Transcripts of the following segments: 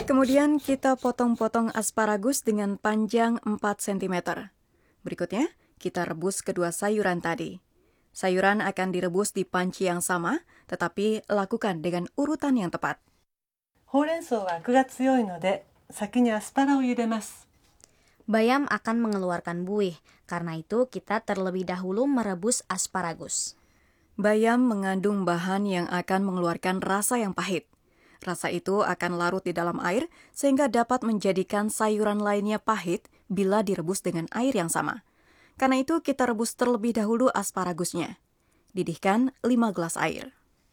Kemudian kita potong-potong asparagus dengan panjang 4 cm. Berikutnya, kita rebus kedua sayuran tadi. Sayuran akan direbus di panci yang sama, tetapi lakukan dengan urutan yang tepat. ほうれん草はアクが強いので、先にアスパラを茹でます。 Bayam akan mengeluarkan buih, karena itu kita terlebih dahulu merebus asparagus. Bayam mengandung bahan yang akan mengeluarkan rasa yang pahit. Rasa itu akan larut di dalam air sehingga dapat menjadikan sayuran lainnya pahit bila direbus dengan air yang sama. Karena itu kita rebus terlebih dahulu asparagusnya. Didihkan 5 gelas air.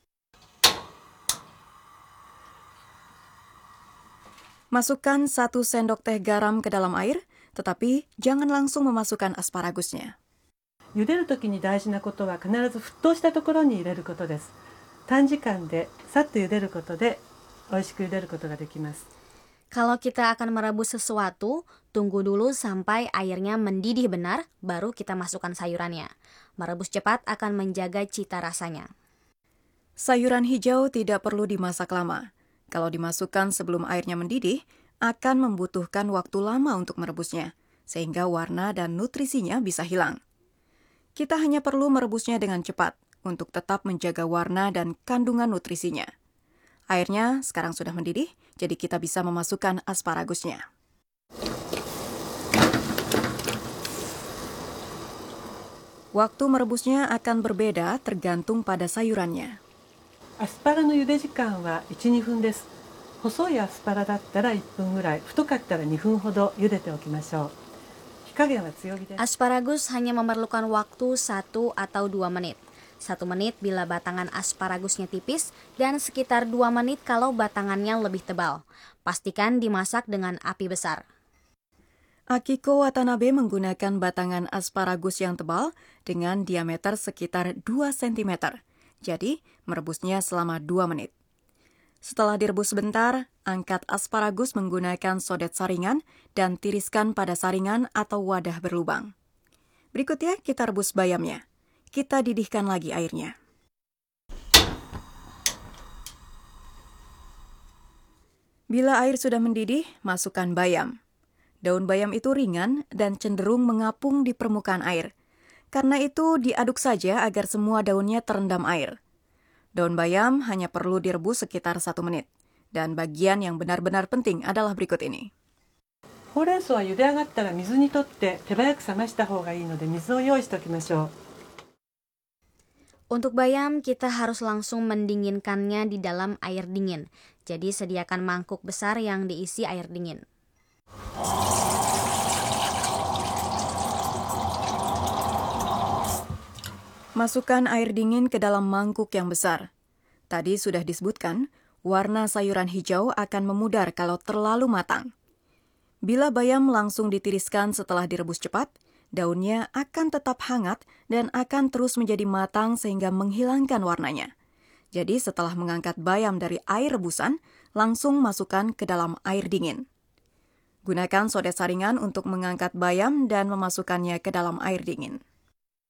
Masukkan 1 sendok teh garam ke dalam air, tetapi jangan langsung memasukkan asparagusnya. 茹でるときに大事なことは必ず沸騰したところに入れることです。短時間でさっと茹でることで美味しく茹でることができます。 Kalau kita akan merebus sesuatu, tunggu dulu sampai airnya mendidih benar, baru kita masukkan sayurannya. Merebus cepat akan menjaga cita rasanya. Sayuran hijau tidak perlu dimasak lama. Kalau dimasukkan sebelum airnya mendidih, akan membutuhkan waktu lama untuk merebusnya, sehingga warna dan nutrisinya bisa hilang. Kita hanya perlu merebusnya dengan cepat untuk tetap menjaga warna dan kandungan nutrisinya. Airnya sekarang sudah mendidih, jadi kita bisa memasukkan asparagusnya. Waktu merebusnya akan berbeda tergantung pada sayurannya. アスパラの茹で時間は 1,2 分です。細いアスパラだったら1分ぐらい、太かったら2分ほど茹でておきましょう。火加減は強火です。 Asparagus hanya memerlukan waktu 1 atau 2 menit. 1 menit bila batangan asparagusnya tipis dan sekitar 2 menit kalau batangannya lebih tebal. Pastikan dimasak dengan api besar. Akiko Watanabe menggunakan batangan asparagus yang tebal dengan diameter sekitar 2 cm. Jadi, merebusnya selama 2 menit. Setelah direbus sebentar, angkat asparagus menggunakan sodet saringan dan tiriskan pada saringan atau wadah berlubang. Berikutnya, kita rebus bayamnya. Kita didihkan lagi airnya. Bila air sudah mendidih, masukkan bayam. Daun bayam itu ringan dan cenderung mengapung di permukaan air. Karena itu, diaduk saja agar semua daunnya terendam air. Daun bayam hanya perlu direbus sekitar 1 menit. Dan bagian yang benar-benar penting adalah berikut ini. ほうれん草は茹で上がったら水にとって手早く冷ました方がいいので水を用意しておきましょう。 Untuk bayam, kita harus langsung mendinginkannya di dalam air dingin. Jadi sediakan mangkuk besar yang diisi air dingin. Masukkan air dingin ke dalam mangkuk yang besar. Tadi sudah disebutkan, warna sayuran hijau akan memudar kalau terlalu matang. Bila bayam langsung ditiriskan setelah direbus cepat, daunnya akan tetap hangat dan akan terus menjadi matang sehingga menghilangkan warnanya. Jadi setelah mengangkat bayam dari air rebusan, langsung masukkan ke dalam air dingin. Gunakan sodet saringan untuk mengangkat bayam dan memasukkannya ke dalam air dingin.